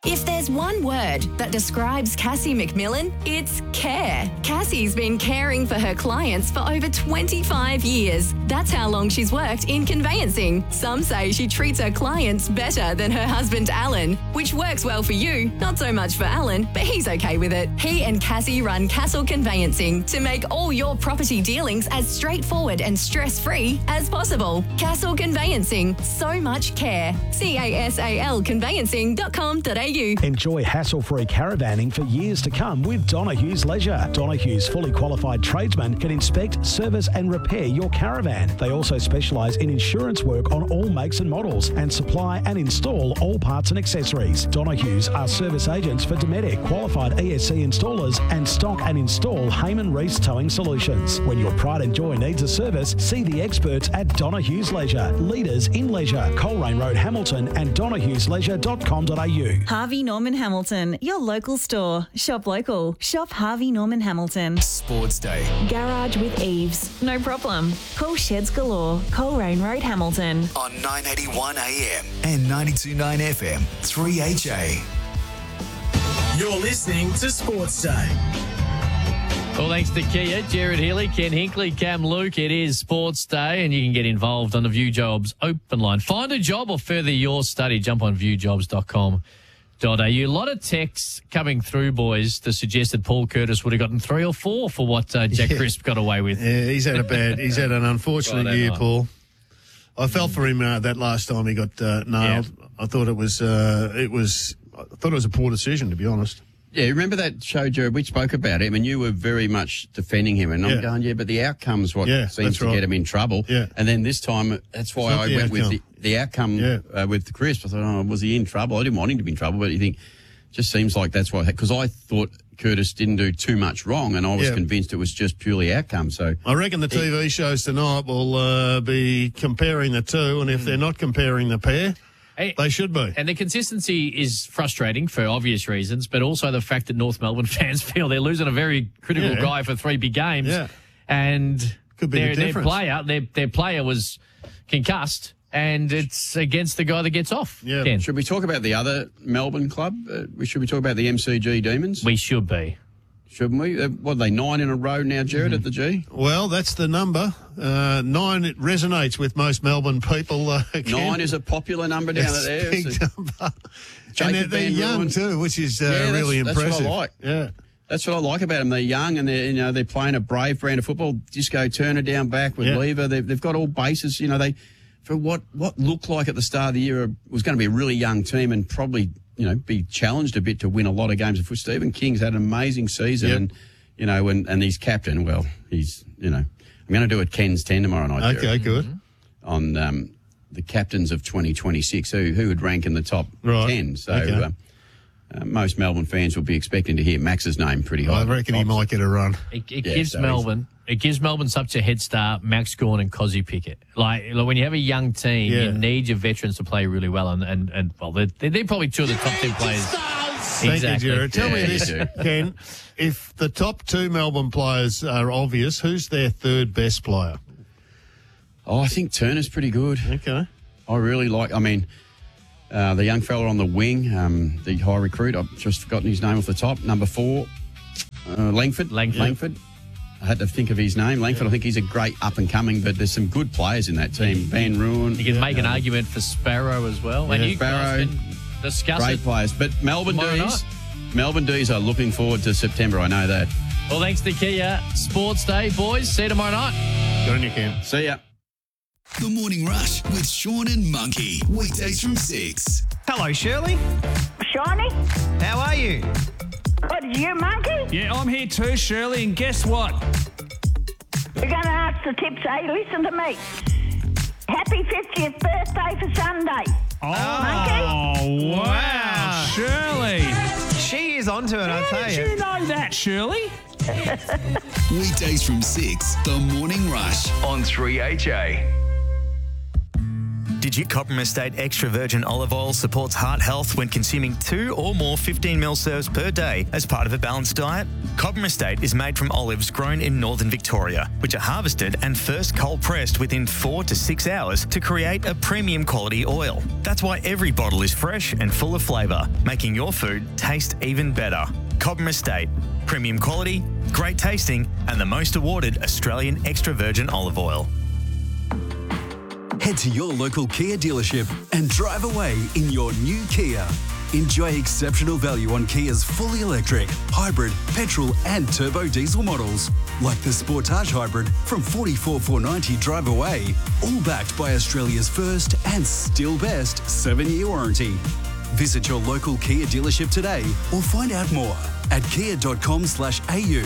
If there's one word that describes Cassie McMillan, it's care. Cassie's been caring for her clients for over 25 years. That's how long she's worked in conveyancing. Some say she treats her clients better than her husband, Alan, which works well for you, not so much for Alan, but he's okay with it. He and Cassie run Castle Conveyancing to make all your property dealings as straightforward and stress-free as possible. Castle Conveyancing, so much care. casalconveyancing.com.au. Enjoy hassle-free caravanning for years to come with Donohue's Leisure. Donohue's fully qualified tradesmen can inspect, service and repair your caravan. They also specialise in insurance work on all makes and models and supply and install all parts and accessories. Donohue's are service agents for Dometic, qualified ESC installers and stock and install Heyman Reese Towing Solutions. When your pride and joy needs a service, see the experts at Donohue's Leisure. Leaders in leisure. Coleraine Road, Hamilton and donohuesleisure.com.au. Harvey Norman Hamilton, your local store. Shop local. Shop Harvey Norman Hamilton. Sports Day. Garage with Eves. No problem. Call Sheds Galore. Coleraine Road, Hamilton. On 981 AM and 92.9 FM, 3HA. You're listening to Sports Day. Well, thanks to Kia, Jared Healy, Ken Hinkley, Cam Luke. It is Sports Day, and you can get involved on the View Jobs open line. Find a job or further your study. Jump on viewjobs.com.au. A lot of texts coming through, boys, to suggest that Paul Curtis would have gotten 3 or 4 for what Jack Crisp got away with. Yeah, he's had an unfortunate year, Paul. I felt for him that last time he got nailed. Yeah. I thought it was a poor decision, to be honest. Yeah, remember that show, Jared? We spoke about him, and you were very much defending him. And I'm going, but the outcome's what seems to get him in trouble. Yeah. And then this time, that's why I went with the outcome with the Crisp. I thought, was he in trouble? I didn't want him to be in trouble, but you think, just seems like that's why. Because I thought Curtis didn't do too much wrong, and I was convinced it was just purely outcome. So I reckon the TV shows tonight will be comparing the two, and if they're not comparing the pair, they should be. And the consistency is frustrating for obvious reasons, but also the fact that North Melbourne fans feel they're losing a very critical guy for 3 big games. Yeah. And could be their player was concussed, and it's against the guy that gets off. Yeah. Ken. Should we talk about the other Melbourne club? Should we talk about the MCG Demons? We should be. Shouldn't we? What are they, 9 in a row now, Jared, at the G? Well, that's the number. 9, it resonates with most Melbourne people. 9 is a popular number down there. Big number. And they're young too, which is really impressive. That's what I like. Yeah. That's what I like about them. They're young and they're playing a brave brand of football. Disco Turner down back with Lever. They've got all bases. For what looked like at the start of the year was going to be a really young team and probably be challenged a bit to win a lot of games. For Stephen King's had an amazing season, and he's captain. Well, he's I'm going to do a Ken's 10 tomorrow night. Okay, good. On the captains of 2026, who would rank in the top 10. So most Melbourne fans will be expecting to hear Max's name pretty high. I reckon he might get a run. It gives Melbourne. It gives Melbourne such a head start, Max Gawn and Cozzy Pickett. Like when you have a young team, you need your veterans to play really well. And they're probably 2 of the top 10 players. Thank you, Jared. Tell me this, Ken. If the top 2 Melbourne players are obvious, who's their third best player? Oh, I think Turner's pretty good. Okay. I really like, the young fella on the wing, the high recruit, I've just forgotten his name off the top, number 4, Langford. Langford. I had to think of his name. Langford, I think he's a great up-and-coming, but there's some good players in that team. Van Ruin. You can make an argument for Sparrow as well. And you Sparrow, can discuss great players. But Melbourne D's are looking forward to September, I know that. Well, thanks to Kia. Sports Day, boys. See you tomorrow night. Good on you, Ken. See ya. The Morning Rush with Sean and Monkey. Weekdays from 6. Hello, Shirley. Shawnee? How are you? Good, you, Monkey? Yeah, I'm here too, Shirley, and guess what? You're going to ask the tips, hey? Listen to me. Happy 50th birthday for Sunday. Oh, wow, Shirley. She is onto it, I tell you. How did you know that, Shirley? Weekdays from 6, The Morning Rush on 3HA. Did Legit Cobram Estate Extra Virgin Olive Oil supports heart health when consuming 2 or more 15ml serves per day as part of a balanced diet. Cobram Estate is made from olives grown in northern Victoria, which are harvested and first cold pressed within 4 to 6 hours to create a premium quality oil. That's why every bottle is fresh and full of flavour, making your food taste even better. Cobram Estate. Premium quality, great tasting, and the most awarded Australian extra virgin olive oil. Head to your local Kia dealership and drive away in your new Kia. Enjoy exceptional value on Kia's fully electric, hybrid, petrol and turbo diesel models, like the Sportage Hybrid from $44,490 drive away, all backed by Australia's first and still best 7-year warranty. Visit your local Kia dealership today or find out more at kia.com/au.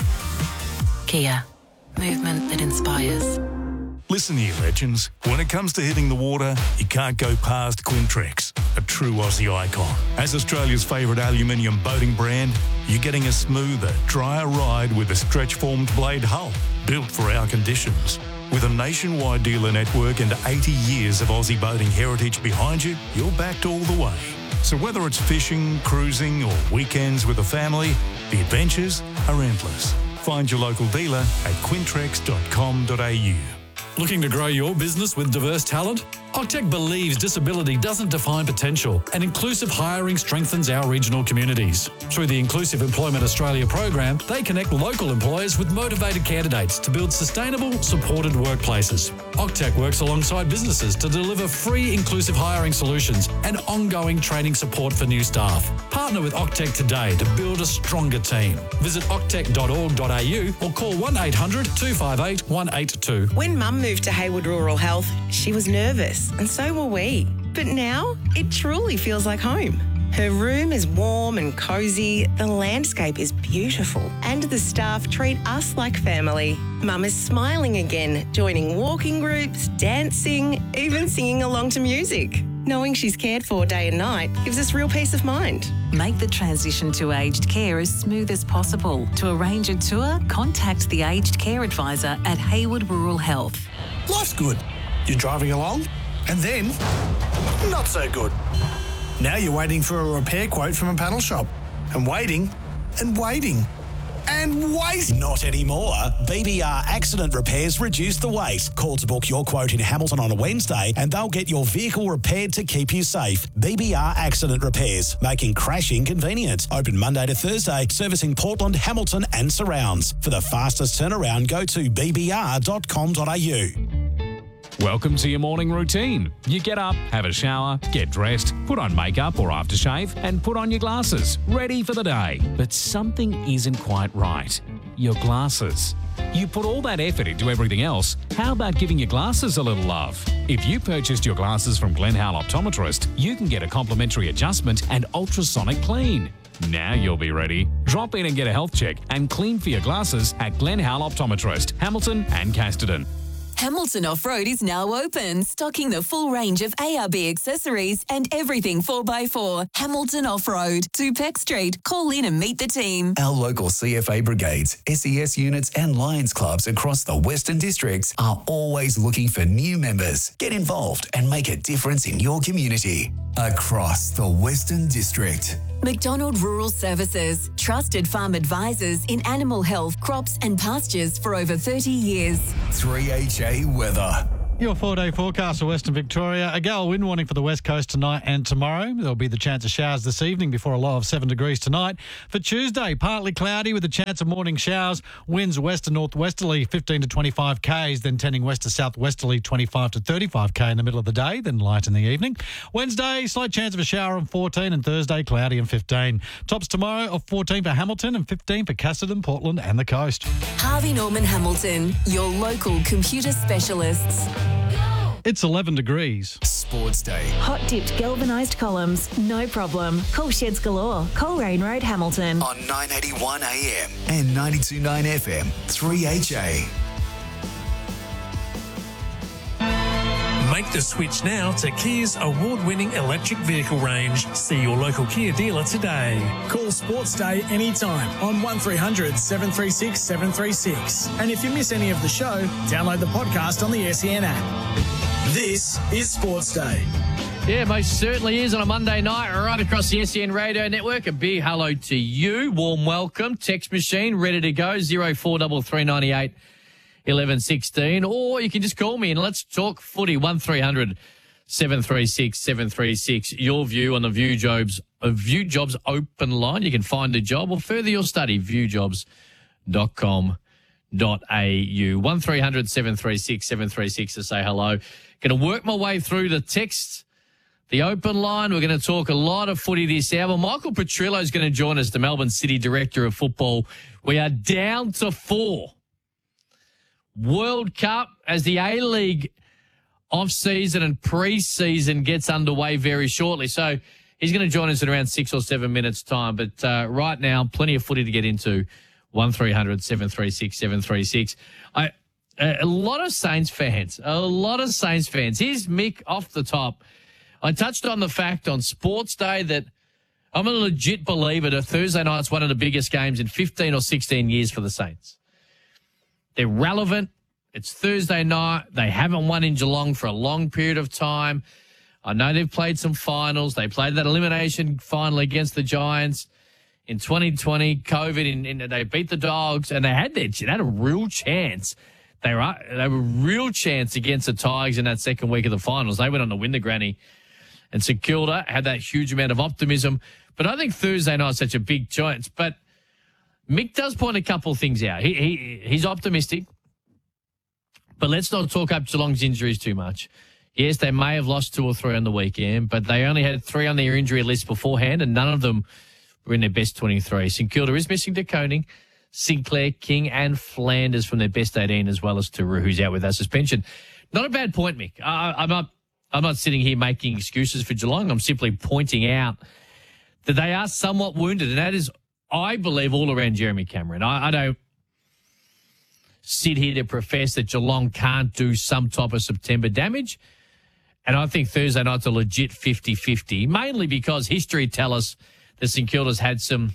Kia. Movement that inspires. Listen here, legends. When it comes to hitting the water, you can't go past Quintrex, a true Aussie icon. As Australia's favourite aluminium boating brand, you're getting a smoother, drier ride with a stretch-formed blade hull built for our conditions. With a nationwide dealer network and 80 years of Aussie boating heritage behind you, you're backed all the way. So whether it's fishing, cruising or weekends with a family, the adventures are endless. Find your local dealer at quintrex.com.au. Looking to grow your business with diverse talent? Octec believes disability doesn't define potential, and inclusive hiring strengthens our regional communities. Through the Inclusive Employment Australia program, they connect local employers with motivated candidates to build sustainable, supported workplaces. Octec works alongside businesses to deliver free inclusive hiring solutions and ongoing training support for new staff. Partner with Octec today to build a stronger team. Visit octec.org.au or call 1800 258 182. When Mum moved to Hayward Rural Health, she was nervous, and so were we. But now, it truly feels like home. Her room is warm and cosy, the landscape is beautiful, and the staff treat us like family. Mum is smiling again, joining walking groups, dancing, even singing along to music. Knowing she's cared for day and night gives us real peace of mind. Make the transition to aged care as smooth as possible. To arrange a tour, contact the aged care advisor at Hayward Rural Health. Life's good. You're driving along, and then, not so good. Now you're waiting for a repair quote from a panel shop. And waiting, and waiting, and waiting. Not anymore. BBR Accident Repairs reduce the wait. Call to book your quote in Hamilton on a Wednesday and they'll get your vehicle repaired to keep you safe. BBR Accident Repairs, making crashing convenient. Open Monday to Thursday, servicing Portland, Hamilton and surrounds. For the fastest turnaround, go to bbr.com.au. Welcome to your morning routine. You get up, have a shower, get dressed, put on makeup or aftershave, and put on your glasses, ready for the day. But something isn't quite right. Your glasses. You put all that effort into everything else. How about giving your glasses a little love? If you purchased your glasses from Glen Howell Optometrist, you can get a complimentary adjustment and ultrasonic clean. Now you'll be ready. Drop in and get a health check and clean for your glasses at Glen Howell Optometrist, Hamilton and Casterton. Hamilton Off-Road is now open, stocking the full range of ARB accessories and everything 4x4. Hamilton Off-Road, 2 Peck Street. Call in and meet the team. Our local CFA brigades, SES units and Lions clubs across the Western Districts are always looking for new members. Get involved and make a difference in your community. Across the Western District. McDonald Rural Services, trusted farm advisors in animal health, crops and pastures for over 30 years. 3HA weather. Your 4-day forecast for Western Victoria. A gale wind warning for the west coast tonight and tomorrow. There'll be the chance of showers this evening before a low of 7 degrees tonight. For Tuesday, partly cloudy with a chance of morning showers. Winds west to northwesterly 15 to 25 k's, then tending west to southwesterly 25 to 35 k in the middle of the day, then light in the evening. Wednesday, slight chance of a shower on 14, and Thursday, cloudy and 15. Tops tomorrow of 14 for Hamilton and 15 for Casterton, Portland and the coast. Harvey Norman Hamilton, your local computer specialists. It's 11 degrees. Sports Day. Hot dipped galvanised columns, no problem. Call Sheds Galore, Coleraine Road, Hamilton. On 981 AM and 92.9 FM, 3HA. Make the switch now to Kia's award-winning electric vehicle range. See your local Kia dealer today. Call Sports Day anytime on 1300 736 736. And if you miss any of the show, download the podcast on the SEN app. This is Sports Day. Yeah, most certainly is on a Monday night right across the SEN Radio Network. A big hello to you. Warm welcome. Text machine ready to go. 043398 1116. Or you can just call me and let's talk footy. 1300 736 736. Your view on the View Jobs open line. You can find a job or further your study. viewjobs.com.au. 1300 736 736 to say hello. Going to work my way through the texts. The open line, we're going to talk a lot of footy this hour. Michael Petrillo is going to join us, the Melbourne City Director of Football. We are down to 4. World Cup as the A-League off-season and pre-season gets underway very shortly. So he's going to join us in around 6 or 7 minutes' time. But right now, plenty of footy to get into. 1300 736 736. A lot of Saints fans. Here's Mick off the top. I touched on the fact on Sports Day that I'm a legit believer that Thursday night's one of the biggest games in 15 or 16 years for the Saints. They're relevant. It's Thursday night. They haven't won in Geelong for a long period of time. I know they've played some finals. They played that elimination final against the Giants in 2020, COVID, they beat the Dogs, and they had a real chance. They were a real chance against the Tigers in that second week of the finals. They went on to win the granny. And St Kilda had that huge amount of optimism. But I think Thursday night's such a big chance. But Mick does point a couple of things out. He's optimistic. But let's not talk up Geelong's injuries too much. Yes, they may have lost 2 or 3 on the weekend, but they only had 3 on their injury list beforehand, and none of them were in their best 23. St Kilda is missing De Koning, Sinclair, King, and Flanders from their best 18, as well as Taru, who's out with that suspension. Not a bad point, Mick. I'm not sitting here making excuses for Geelong. I'm simply pointing out that they are somewhat wounded, and that is, I believe, all around Jeremy Cameron. I don't sit here to profess that Geelong can't do some type of September damage, and I think Thursday night's a legit 50-50, mainly because history tells us that St Kilda's had some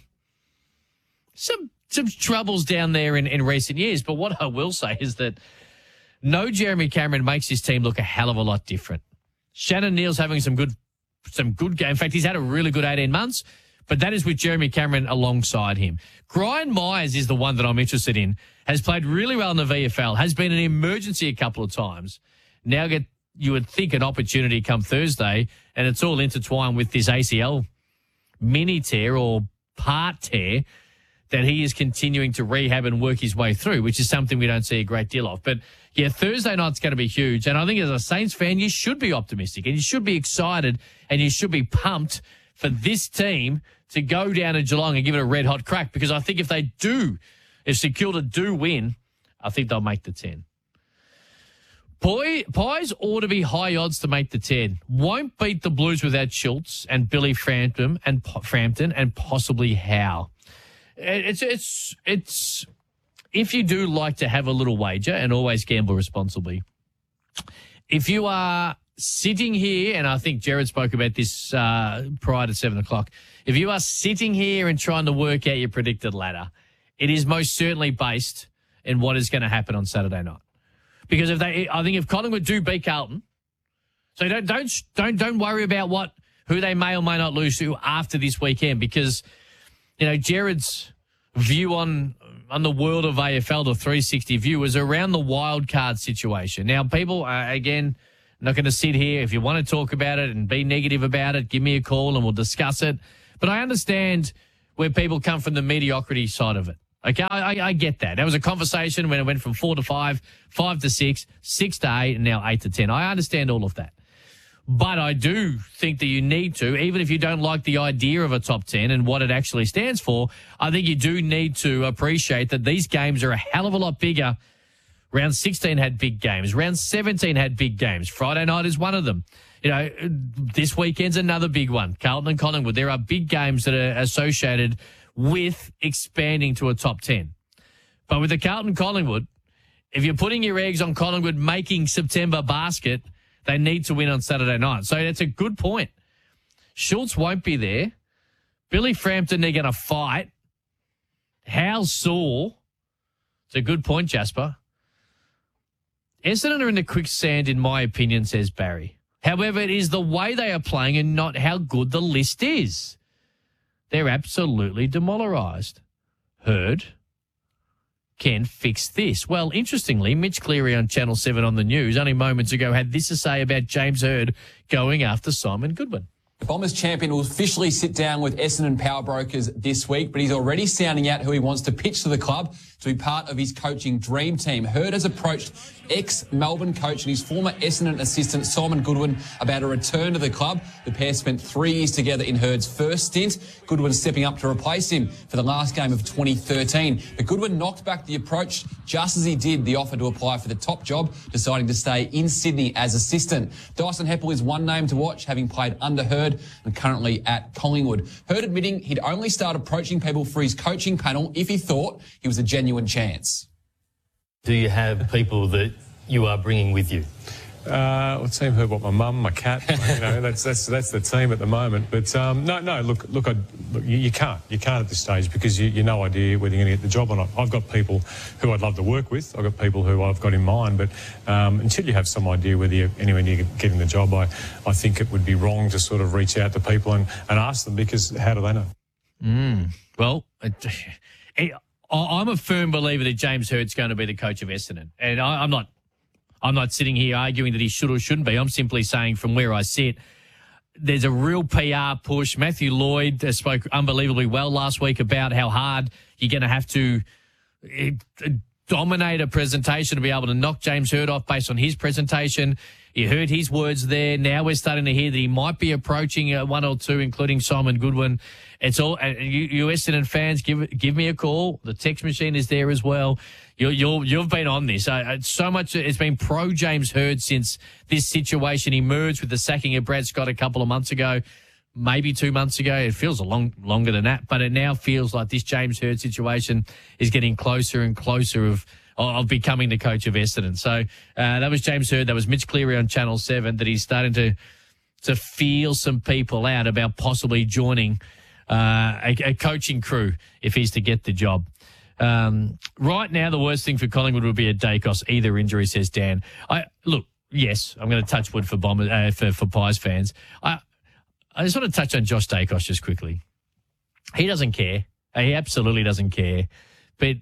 troubles down there in recent years. But what I will say is that no Jeremy Cameron makes his team look a hell of a lot different. Shannon Neal's having some good game. In fact, he's had a really good 18 months, but that is with Jeremy Cameron alongside him. Brian Myers is the one that I'm interested in. Has played really well in the VFL, has been an emergency a couple of times. Now you would think an opportunity come Thursday, and it's all intertwined with this ACL mini tear or part tear that he is continuing to rehab and work his way through, which is something we don't see a great deal of. But yeah, Thursday night's going to be huge. And I think as a Saints fan, you should be optimistic and you should be excited and you should be pumped for this team to go down to Geelong and give it a red hot crack, because I think if St Kilda do win, I think they'll make the 10. Pies ought to be high odds to make the 10. Won't beat the Blues without Schultz and Billy Frampton and possibly Howe. It's if you do like to have a little wager, and always gamble responsibly. If you are sitting here, and I think Jared spoke about this prior to 7 o'clock, if you are sitting here and trying to work out your predicted ladder, it is most certainly based in what is going to happen on Saturday night. Because I think if Collingwood do beat Carlton, so don't worry about who they may or may not lose to after this weekend, because Jared's view on the world of AFL, the 360 view, is around the wild card situation. Now, people, again, not going to sit here. If you want to talk about it and be negative about it, give me a call and we'll discuss it. But I understand where people come from, the mediocrity side of it. Okay, I get that. That was a conversation when it went from 4 to 5, 5 to 6, 6 to 8, and now 8 to 10. I understand all of that. But I do think that you need to, even if you don't like the idea of a top 10 and what it actually stands for, I think you do need to appreciate that these games are a hell of a lot bigger. Round 16 had big games. Round 17 had big games. Friday night is one of them. This weekend's another big one. Carlton and Collingwood. There are big games that are associated with expanding to a top 10. But with the Carlton-Collingwood, if you're putting your eggs on Collingwood making September basket, they need to win on Saturday night. So that's a good point. Schultz won't be there. Billy Frampton, they're going to fight. Howe's sore. It's a good point, Jasper. Essendon are in the quicksand, in my opinion, says Barry. However, it is the way they are playing and not how good the list is. They're absolutely demoralised. Heard can fix this. Well, interestingly, Mitch Cleary on Channel 7 on the news only moments ago had this to say about James Hird going after Simon Goodwin. The Bombers champion will officially sit down with Essendon Power Brokers this week, but he's already sounding out who he wants to pitch to the club to be part of his coaching dream team. Hird has approached ex-Melbourne coach and his former Essendon assistant Simon Goodwin about a return to the club. The pair spent 3 years together in Hird's first stint, Goodwin stepping up to replace him for the last game of 2013. But Goodwin knocked back the approach just as he did the offer to apply for the top job, deciding to stay in Sydney as assistant. Dyson Heppell is one name to watch, having played under Hird and currently at Collingwood. Hird admitting he'd only start approaching people for his coaching panel if he thought he was a genuine chance. Do you have people that you are bringing with you? Well, the team heard what my mum, my cat, that's the team at the moment. But look, you can't at this stage because you're no idea whether you're going to get the job or not. I've got people who I'd love to work with. I've got people who I've got in mind, but until you have some idea whether you're anywhere near getting the job, I think it would be wrong to sort of reach out to people and ask them, because how do they know? Well, I'm a firm believer that James Hird's going to be the coach of Essendon, and I'm not sitting here arguing that he should or shouldn't be. I'm simply saying from where I sit, there's a real PR push. Matthew Lloyd spoke unbelievably well last week about how hard you're going to have to dominate a presentation to be able to knock James Hird off based on his presentation. You heard his words there. Now we're starting to hear that he might be approaching one or two, including Simon Goodwin. It's all you Essendon fans. Give me a call. The text machine is there as well. You've been on this. So much it's been pro James Hird since this situation emerged with the sacking of Brad Scott a couple of months ago, maybe 2 months ago. It feels longer than that, but it now feels like this James Hird situation is getting closer and closer of becoming the coach of Essendon. So that was James Hird. That was Mitch Cleary on Channel 7, that he's starting to feel some people out about possibly joining a coaching crew if he's to get the job. Right now, the worst thing for Collingwood would be a Daicos, either injury, says Dan. Yes, I'm going to touch wood for for Pies fans. I just want to touch on Josh Daicos just quickly. He doesn't care. He absolutely doesn't care. But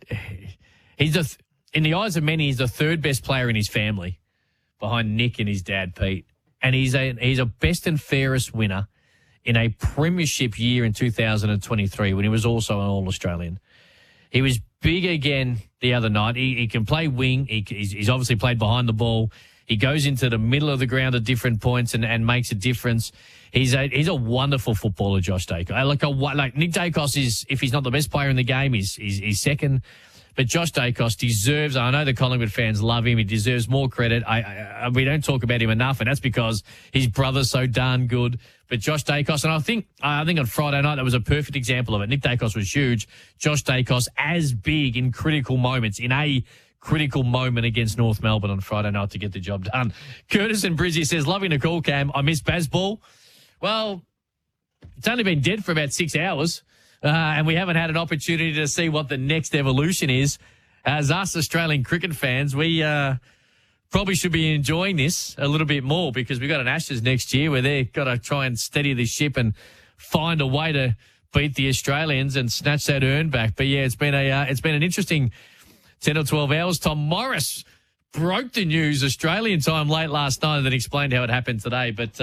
he's in the eyes of many, he's the third best player in his family, behind Nick and his dad, Pete. And he's a best and fairest winner in a premiership year in 2023 when he was also an All-Australian. He was big again the other night. He can play wing. He's obviously played behind the ball. He goes into the middle of the ground at different points and makes a difference. He's a wonderful footballer, Josh Daicos. Like Nick Daicos is, if he's not the best player in the game, he's second. But Josh Daicos deserves, I know the Collingwood fans love him, he deserves more credit. We don't talk about him enough, and that's because his brother's so darn good. But Josh Daicos, and I think on Friday night that was a perfect example of it. Nick Daicos was huge. Josh Daicos as big in critical moments, in a critical moment against North Melbourne on Friday night to get the job done. Curtis and Brizzy says, loving the call, Cam. I miss Bazball. Well, it's only been dead for about 6 hours. And we haven't had an opportunity to see what the next evolution is. As us Australian cricket fans, we probably should be enjoying this a little bit more, because we've got an Ashes next year where they've got to try and steady the ship and find a way to beat the Australians and snatch that earn back. But yeah, it's been an interesting 10 or 12 hours. Tom Morris broke the news Australian time late last night and then explained how it happened today. But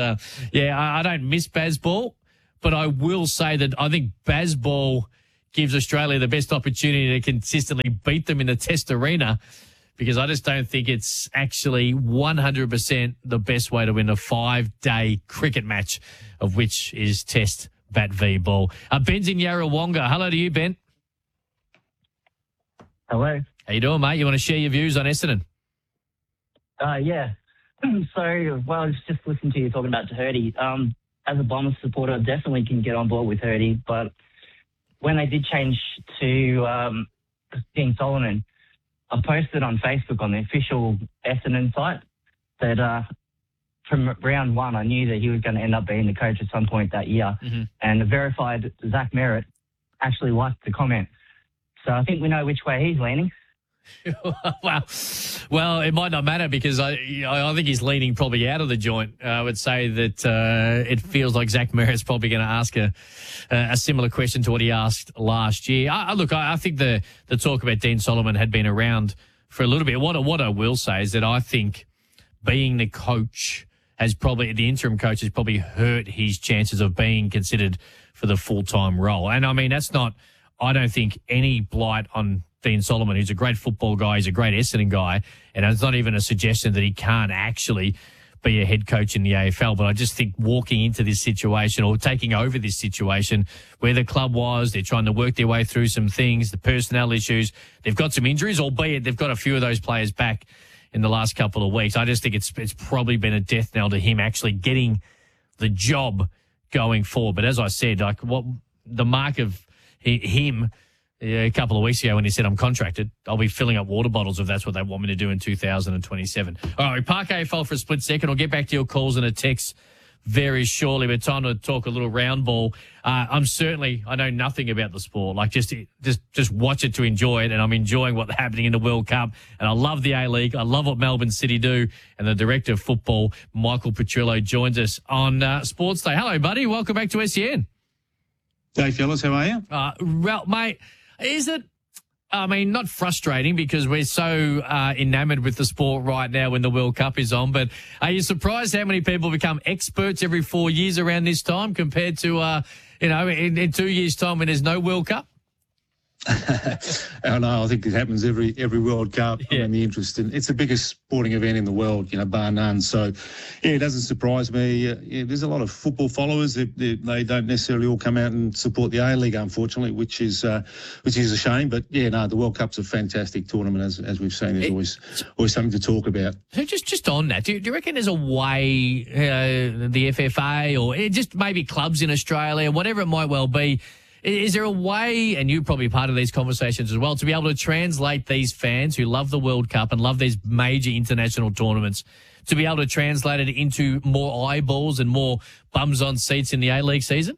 I don't miss Bazball. But I will say that I think Bazball gives Australia the best opportunity to consistently beat them in the Test arena, because I just don't think it's actually 100% the best way to win a 5-day cricket match, of which is Test bat v ball. Ben's in Yarrawonga. Hello to you, Ben. Hello. How you doing, mate? You want to share your views on Essendon? Yeah. So, I was just listening to you talking about Hirdy. As a Bombers supporter, I definitely can get on board with Hirdy, but when they did change to Dean Solomon, I posted on Facebook on the official Essendon site that from round one, I knew that he was going to end up being the coach at some point that year. Mm-hmm. And the verified Zach Merritt actually liked the comment. So I think we know which way he's leaning. Well, it might not matter because I think he's leaning probably out of the joint. I would say that it feels like Zach Merrett's probably going to ask a similar question to what he asked last year. I think the talk about Dean Solomon had been around for a little bit. What I will say is that I think being the coach the interim coach has probably hurt his chances of being considered for the full-time role. And I mean, I don't think any blight on Dean Solomon, who's a great football guy, he's a great Essendon guy, and it's not even a suggestion that he can't actually be a head coach in the AFL. But I just think walking into this situation or taking over this situation where the club was, they're trying to work their way through some things, the personnel issues, they've got some injuries, albeit they've got a few of those players back in the last couple of weeks. I just think it's probably been a death knell to him actually getting the job going forward. But as I said, like what the mark of him a couple of weeks ago when he said, I'm contracted, I'll be filling up water bottles if that's what they want me to do in 2027. All right, park AFL for a split second. I'll get back to your calls and a text very shortly, but time to talk a little round ball. I know nothing about the sport. Like just watch it to enjoy it, and I'm enjoying what's happening in the World Cup. And I love the A-League. I love what Melbourne City do. And the director of football, Michael Petrillo, joins us on Sports Day. Hello, buddy. Welcome back to SEN. Hey, fellas. How are you? Well, mate, is it? I mean, not frustrating because we're so enamoured with the sport right now when the World Cup is on, but are you surprised how many people become experts every 4 years around this time compared to, in 2 years' time when there's no World Cup? I know. I think it happens every World Cup. Yeah. I mean, the interest in it's the biggest sporting event in the world, bar none. So, yeah, it doesn't surprise me. There's a lot of football followers. They don't necessarily all come out and support the A-League, unfortunately, which is a shame. But yeah, no, the World Cup's a fantastic tournament, as we've seen. There's always something to talk about. So just on that, do you reckon there's a way the FFA or just maybe clubs in Australia, whatever it might well be? Is there a way, and you're probably part of these conversations as well, to be able to translate these fans who love the World Cup and love these major international tournaments, to be able to translate it into more eyeballs and more bums on seats in the A-League season?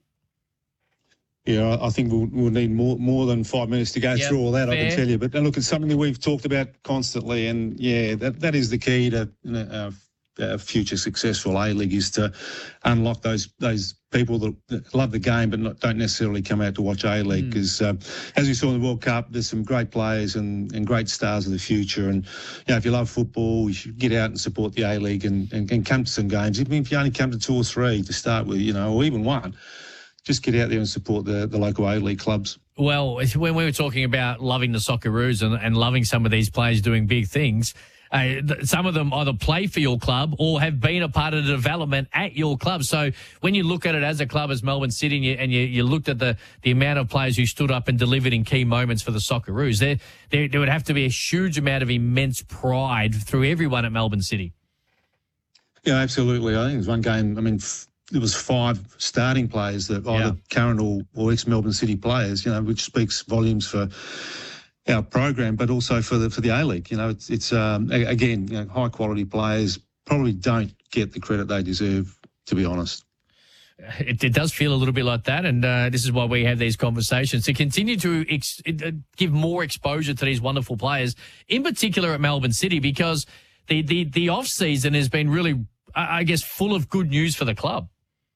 Yeah, I think we'll need more than 5 minutes to go through all that, fair. I can tell you. But look, it's something that we've talked about constantly, and yeah, that is the key to future successful A-League is to unlock those people that love the game but don't necessarily come out to watch A-League because as we saw in the World Cup, there's some great players and great stars of the future. And if you love football, you should get out and support the A-League and come to some games. Even if you only come to 2 or 3 to start with, or even 1, just get out there and support the local A-League clubs. Well, when we were talking about loving the Socceroos and loving some of these players doing big things, some of them either play for your club or have been a part of the development at your club. So when you look at it as a club, as Melbourne City, and you looked at the amount of players who stood up and delivered in key moments for the Socceroos, there would have to be a huge amount of immense pride through everyone at Melbourne City. Yeah, absolutely. I think there's one game, there was 5 starting players that either current or ex-Melbourne City players, which speaks volumes for our program, but also for the A-League. It's again, high quality players probably don't get the credit they deserve, to be honest. It does feel a little bit like that, and this is why we have these conversations, to continue to give more exposure to these wonderful players, in particular at Melbourne City, because the off-season has been really, I guess, full of good news for the club.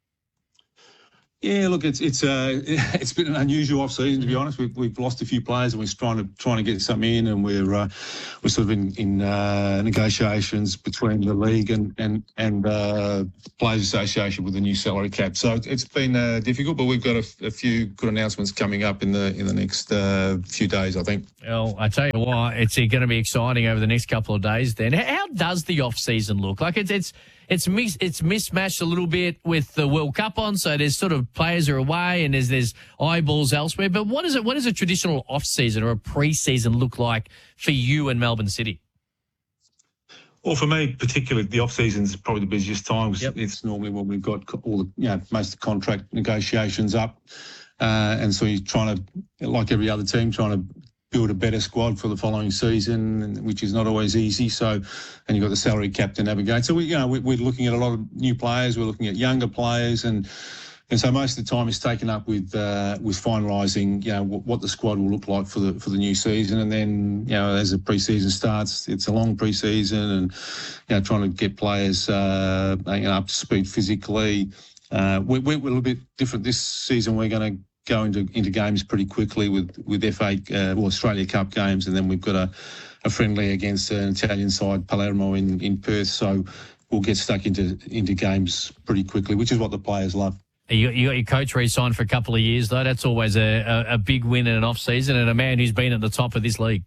Yeah, look, it's been an unusual off season, to be honest. We've lost a few players, and we're trying to get some in, and we're sort of in negotiations between the league and Players Association with the new salary cap. So it's been difficult, but we've got a few good announcements coming up in the next few days, I think. Well, I tell you what, it's going to be exciting over the next couple of days. Then, how does the off season look? Like it's mismatched a little bit with the World Cup on, so there's sort of players are away and there's eyeballs elsewhere. But what does a traditional off-season or a pre-season look like for you in Melbourne City? Well, for me, particularly, the off-season is probably the busiest time. It's normally when we've got all the, most of the contract negotiations up. And so you're trying to, like every other team, trying to build a better squad for the following season, which is not always easy. So, and you've got the salary cap to navigate. So we're looking at a lot of new players. We're looking at younger players, and And so most of the time is taken up with finalising, what the squad will look like for the new season. And then, as the pre-season starts, it's a long pre-season, and trying to get players up to speed physically. We're a little bit different this season. We're going to go into games pretty quickly with FA Australia Cup games, and then we've got a friendly against an Italian side, Palermo in Perth. So we'll get stuck into games pretty quickly, which is what the players love. You got your coach re-signed for a couple of years, though. That's always a big win in an off-season, and a man who's been at the top of this league.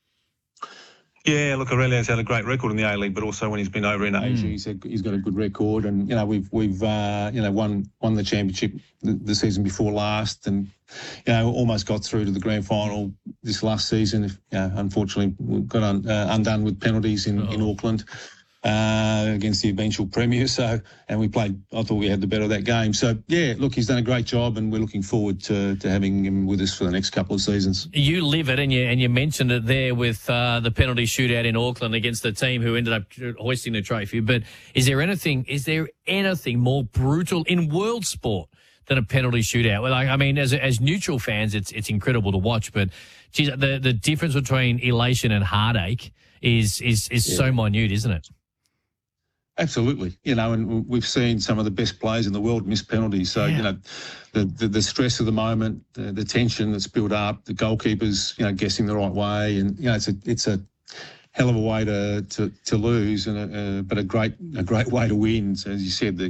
Yeah, look, Aurelio's had a great record in the A-League, but also when he's been over in Asia, he's got a good record. And, we've won the championship the season before last, and, almost got through to the grand final this last season. Unfortunately, we got undone with penalties in Auckland. Against the eventual premier. And we played, I thought we had the better of that game. So, yeah, look, he's done a great job, and we're looking forward to having him with us for the next couple of seasons. You live it, and you mentioned it there with the penalty shootout in Auckland against the team who ended up hoisting the trophy. But is there anything more brutal in world sport than a penalty shootout? As neutral fans, it's incredible to watch, but geez, the difference between elation and heartache is so minute, isn't it? Absolutely. And we've seen some of the best players in the world miss penalties. So, the stress of the moment, the tension that's built up, the goalkeepers, guessing the right way. And, it's a hell of a way to lose, but a great way to win. So, as you said,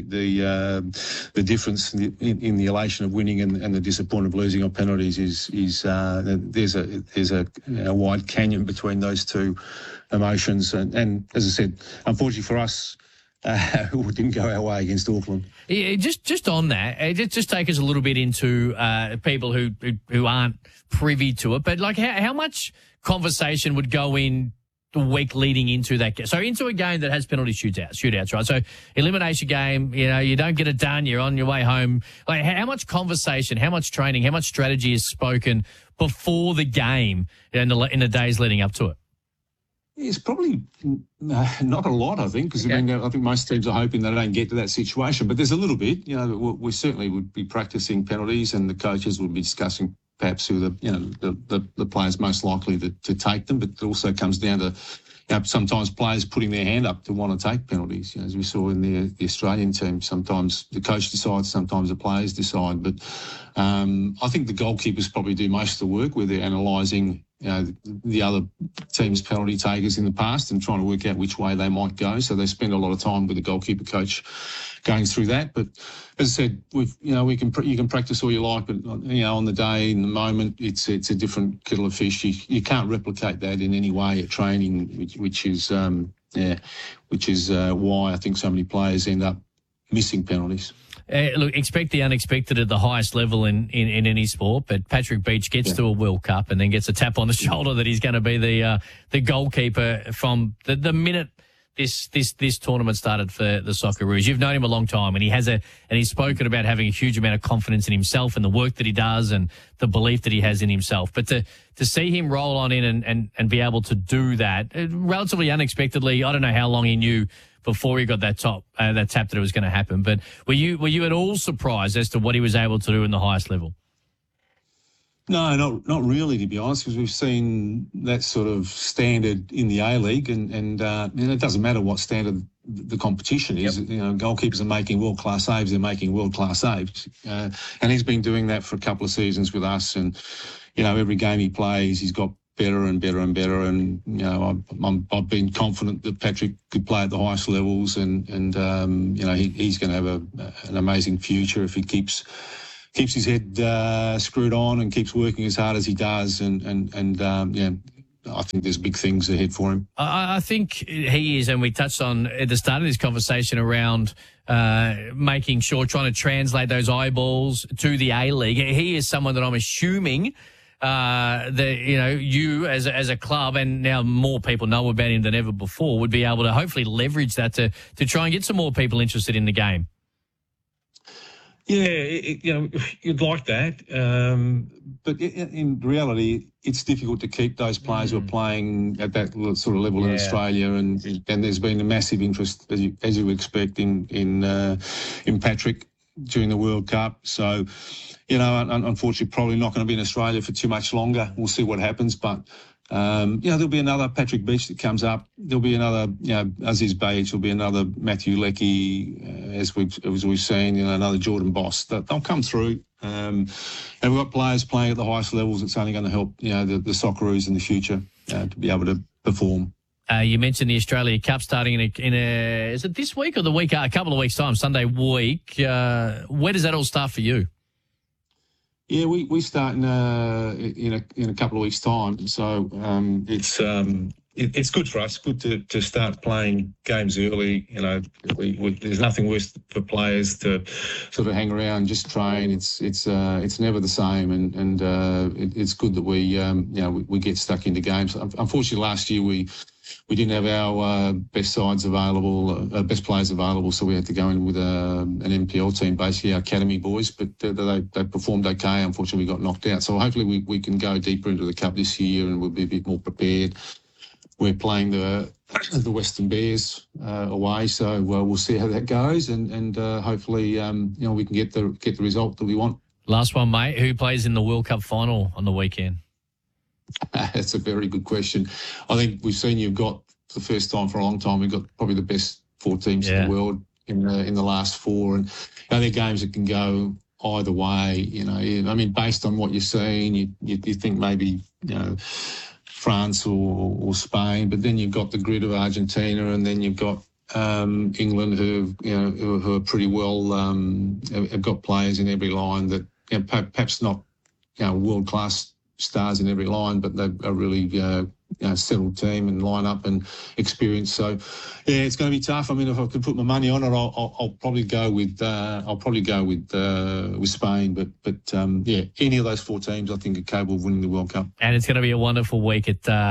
the difference in the elation of winning and the disappointment of losing on penalties is there's a wide canyon between those two emotions. And as I said, unfortunately for us, it didn't go our way against Auckland. Yeah, just on that, just take us a little bit into people who aren't privy to it. But how much conversation would go in the week leading into that game? So into a game that has penalty shootouts, right? So elimination game, you don't get it done, you're on your way home. How much conversation, how much training, how much strategy is spoken before the game in the days leading up to it? It's probably not a lot, I think, because I think most teams are hoping they don't get to that situation. But there's a little bit. We certainly would be practicing penalties, and the coaches would be discussing perhaps who the players most likely to take them. But it also comes down to sometimes players putting their hand up to want to take penalties. As we saw in the Australian team, sometimes the coach decides, sometimes the players decide. But I think the goalkeepers probably do most of the work where they're analysing the other team's penalty takers in the past and trying to work out which way they might go. So they spend a lot of time with the goalkeeper coach going through that. But as I said, you can practice all you like, but on the day, in the moment, it's a different kettle of fish. You can't replicate that in any way at training, which is why I think so many players end up missing penalties. Look, expect the unexpected at the highest level in any sport, but Patrick Beach gets to a World Cup and then gets a tap on the shoulder that he's going to be the goalkeeper from the minute this tournament started for the Socceroos. You've known him a long time, and he's spoken about having a huge amount of confidence in himself and the work that he does and the belief that he has in himself. But to see him roll on in and be able to do that relatively unexpectedly, I don't know how long he knew before he got that tap that it was going to happen. But were you at all surprised as to what he was able to do in the highest level? No, not really, to be honest, because we've seen that sort of standard in the A-League, and it doesn't matter what standard the competition is. Goalkeepers are making world-class saves, they're making world-class saves. And he's been doing that for a couple of seasons with us, and, every game he plays, he's got better and better and better, and I've been confident that Patrick could play at the highest levels, and he's going to have an amazing future if he keeps his head screwed on and keeps working as hard as he does, and I think there's big things ahead for him. I think he is, and we touched on at the start of this conversation around making sure, trying to translate those eyeballs to the A-League. He is someone that I'm assuming you as a club, and now more people know about him than ever before, would be able to hopefully leverage that to try and get some more people interested in the game. Yeah, you'd like that, but in reality, it's difficult to keep those players who are playing at that sort of level in Australia, and there's been a massive interest, as you would expect, in Patrick. during the World Cup. So, unfortunately, probably not going to be in Australia for too much longer. We'll see what happens. But, there'll be another Patrick Beach that comes up. There'll be another, Aziz Behich. There'll be another Matthew Leckie, as we've seen, another Jordan Boss. They'll come through. And we've got players playing at the highest levels. It's only going to help, the Socceroos in the future to be able to perform. You mentioned the Australia Cup starting in a is it this week or the week? A couple of weeks' time, Sunday week. Where does that all start for you? Yeah, we start in a couple of weeks' time. So it's good for us. Good to start playing games early. There's nothing worse for players to sort of hang around and just train. It's never the same, and it's good that we get stuck into games. Unfortunately, last year we didn't have our best sides available, best players available, so we had to go in with an NPL team, basically our academy boys, but they performed okay. Unfortunately, we got knocked out. So hopefully we can go deeper into the Cup this year and we'll be a bit more prepared. We're playing the Western Bears away, so we'll see how that goes, and hopefully we can get the result that we want. Last one, mate. Who plays in the World Cup final on the weekend? That's a very good question. I think we've seen you've got, for the first time for a long time, we've got probably the best 4 teams in the world in the last 4, and they're games that can go either way. Based on what you're seeing, you think maybe France or Spain, but then you've got the grid of Argentina, and then you've got England who are pretty well have got players in every line that perhaps not world class stars in every line, but they're a really settled team and line up and experience. So yeah, it's going to be tough. If I could put my money on it, I'll probably go with Spain. But any of those 4 teams I think are capable of winning the World Cup. And it's going to be a wonderful week.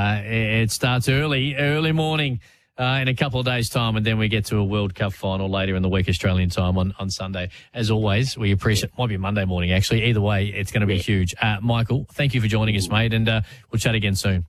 It starts early morning. In a couple of days' time, and then we get to a World Cup final later in the week, Australian time on Sunday. As always, we appreciate, might be Monday morning actually. Either way, it's going to be huge. Michael, thank you for joining us, mate, and we'll chat again soon.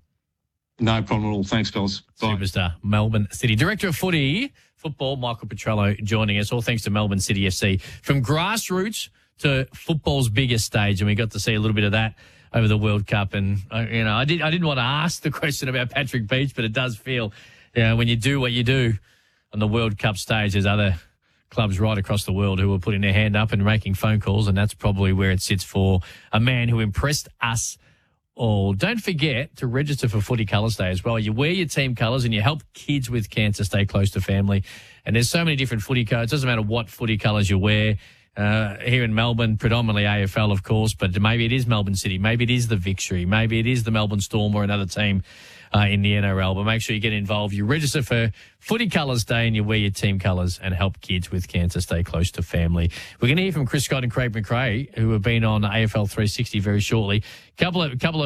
No problem at all. Thanks, fellas. Bye. Superstar, Melbourne City. Director of football, Michael Petrello, joining us. All thanks to Melbourne City FC. From grassroots to football's biggest stage, and we got to see a little bit of that over the World Cup. And, I didn't want to ask the question about Patrick Beach, but it does feel... when you do what you do on the World Cup stage, there's other clubs right across the world who are putting their hand up and making phone calls, and that's probably where it sits for a man who impressed us all. Don't forget to register for Footy Colours Day as well. You wear your team colours and you help kids with cancer stay close to family. And there's so many different footy codes. It doesn't matter what footy colours you wear. Here in Melbourne, predominantly AFL, of course, but maybe it is Melbourne City, maybe it is the Victory, maybe it is the Melbourne Storm or another team in the NRL. But make sure you get involved. You register for Footy Colours Day and you wear your team colours and help kids with cancer stay close to family. We're going to hear from Chris Scott and Craig McRae, who have been on AFL 360 very shortly. Couple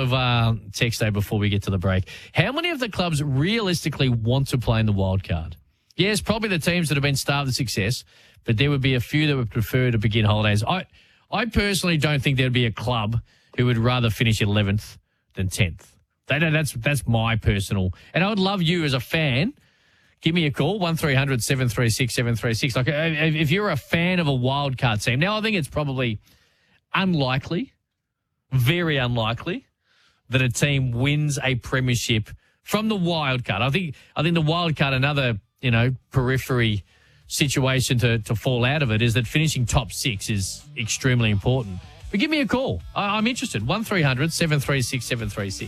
of texts there before we get to the break. How many of the clubs realistically want to play in the wild card? Yes, probably the teams that have been starved of success, but there would be a few that would prefer to begin holidays. I personally don't think there'd be a club who would rather finish 11th than 10th. That's my personal. And I would love you as a fan. Give me a call, 1300 736 736. Like, if you're a fan of a wildcard team. Now, I think it's probably unlikely, very unlikely, that a team wins a premiership from the wildcard. I think the wildcard, another, periphery situation to fall out of it, is that finishing top 6 is extremely important. But give me a call. I'm interested. 1300 736 736.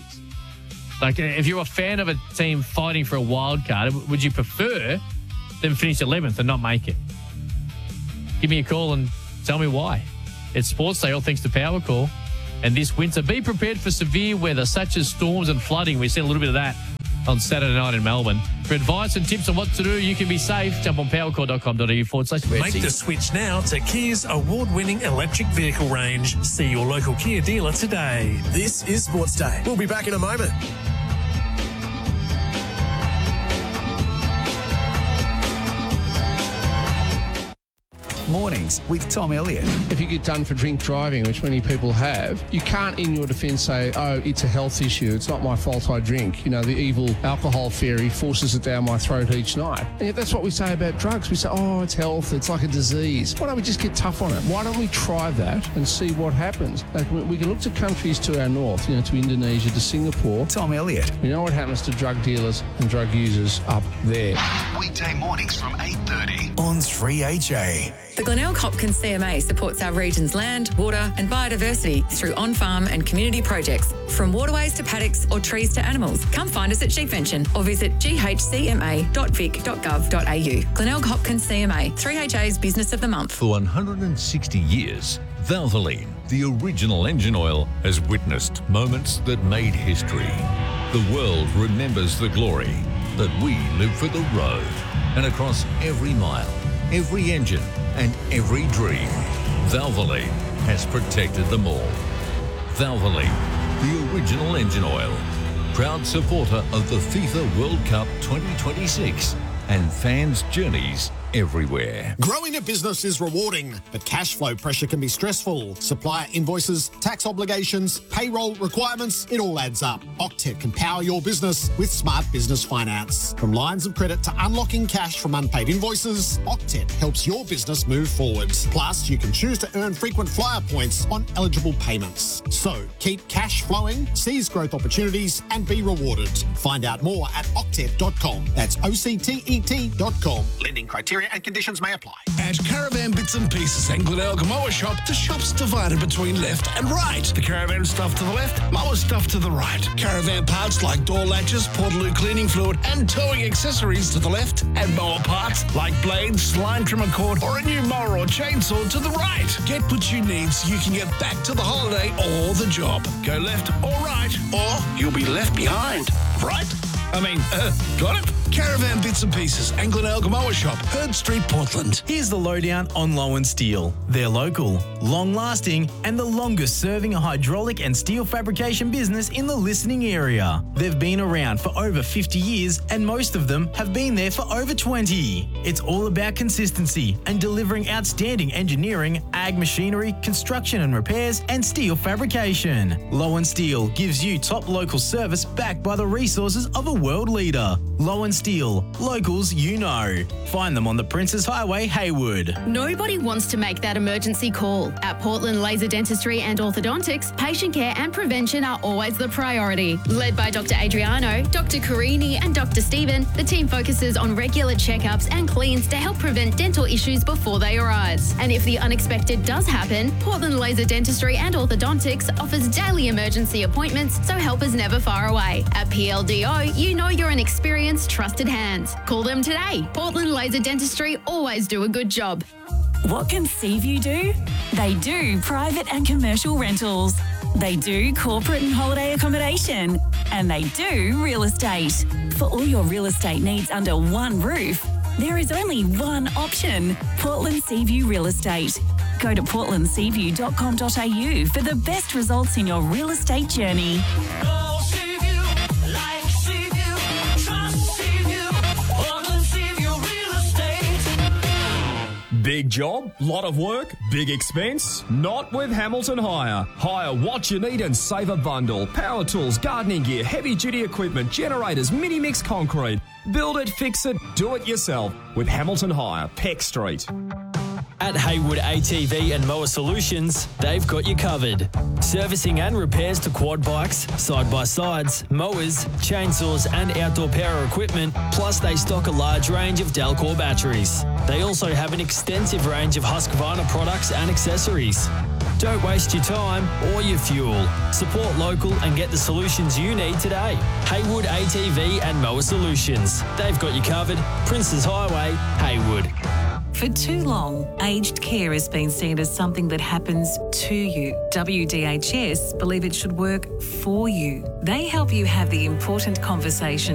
Like, if you're a fan of a team fighting for a wild card, would you prefer them finish 11th and not make it? Give me a call and tell me why. It's Sports Day, all thanks to Power Call. And this winter, be prepared for severe weather, such as storms and flooding. We've seen a little bit of that on Saturday night in Melbourne. For advice and tips on what to do, you can be safe. Jump on powercall.com.au/Red. Make the switch now to Kia's award-winning electric vehicle range. See your local Kia dealer today. This is Sports Day. We'll be back in a moment. Mornings with Tom Elliott. If you get done for drink driving, which many people have, you can't in your defence say, oh, it's a health issue, it's not my fault I drink. You know, the evil alcohol fairy forces it down my throat each night. And yet that's what we say about drugs. We say, oh, it's health, it's like a disease. Why don't we just get tough on it? Why don't we try that and see what happens? Like, we can look to countries to our north, you know, to Indonesia, to Singapore. Tom Elliott. You know what happens to drug dealers and drug users up there. Weekday mornings from 8:30 on 3HA. The Glenelg Hopkins CMA supports our region's land, water and biodiversity through on-farm and community projects, from waterways to paddocks or trees to animals. Come find us at Sheepvention or visit ghcma.vic.gov.au. Glenelg Hopkins CMA, 3HA's Business of the Month. For 160 years, Valvoline, the original engine oil, has witnessed moments that made history. The world remembers the glory, but we live for the road. And across every mile, every engine and every dream, Valvoline has protected them all. Valvoline, the original engine oil. Proud supporter of the FIFA World Cup 2026 and fans' journeys everywhere. Growing a business is rewarding, but cash flow pressure can be stressful. Supplier invoices, tax obligations, payroll requirements, it all adds up. Octet can power your business with smart business finance. From lines of credit to unlocking cash from unpaid invoices, Octet helps your business move forward. Plus, you can choose to earn frequent flyer points on eligible payments. So, keep cash flowing, seize growth opportunities, and be rewarded. Find out more at octet.com. That's OCTET.com. Lending criteria and conditions may apply. At Caravan Bits and Pieces and Glenelg Mower Shop, the shop's divided between left and right. The caravan stuff to the left, mower stuff to the right. Caravan parts like door latches, Portaloo cleaning fluid and towing accessories to the left, and mower parts like blades, line trimmer cord or a new mower or chainsaw to the right. Get what you need so you can get back to the holiday or the job. Go left or right, or you'll be left behind. Right? Got it? Caravan Bits and Pieces and Glenelg Mower Shop, Herd Street, Portland. Here's the lowdown on Lowen Steel. They're local, long-lasting, and the longest-serving hydraulic and steel fabrication business in the listening area. They've been around for over 50 years, and most of them have been there for over 20. It's all about consistency and delivering outstanding engineering, ag machinery, construction and repairs, and steel fabrication. Lowen Steel gives you top local service backed by the resources of a world leader. Lowen Steel, locals you know. Find them on the Princes Highway, Haywood. Nobody wants to make that emergency call. At Portland Laser Dentistry and Orthodontics, patient care and prevention are always the priority. Led by Dr. Adriano, Dr. Carini and Dr. Stephen, the team focuses on regular checkups and cleans to help prevent dental issues before they arise. And if the unexpected does happen, Portland Laser Dentistry and Orthodontics offers daily emergency appointments, so help is never far away. At PLDO, you know you're an experienced, trusted hands. Call them today. Portland Laser Dentistry always do a good job. What can Seaview do? They do private and commercial rentals. They do corporate and holiday accommodation. And they do real estate. For all your real estate needs under one roof, there is only one option: Portland Seaview Real Estate. Go to portlandseaview.com.au for the best results in your real estate journey. Big job, lot of work, big expense? Not with Hamilton Hire. Hire what you need and save a bundle. Power tools, gardening gear, heavy-duty equipment, generators, mini-mix concrete. Build it, fix it, do it yourself with Hamilton Hire, Peck Street. At Haywood ATV and Mower Solutions, they've got you covered. Servicing and repairs to quad bikes, side-by-sides, mowers, chainsaws and outdoor power equipment, plus they stock a large range of Delcor batteries. They also have an extensive range of Husqvarna products and accessories. Don't waste your time or your fuel. Support local and get the solutions you need today. Haywood ATV and Mower Solutions. They've got you covered. Princes Highway, Haywood. For too long, aged care has been seen as something that happens to you. WDHS believe it should work for you. They help you have the important conversation